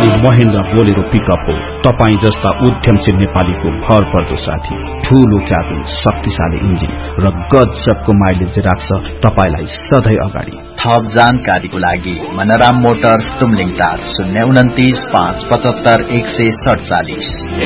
यो Mahendra Bolero pickup हो, तपाई जस्ता उद्यमशील नेपालीको भर पर्दो साथी। ठूलो क्याबिन, शक्तिशाली इन्जिन र गजबको माइलेज राख्छ तपाईलाई सधैँ अगाडि। थप जानकारीको लागि मनराम मोटर्स तुमलिङ टार 029 5 75 147।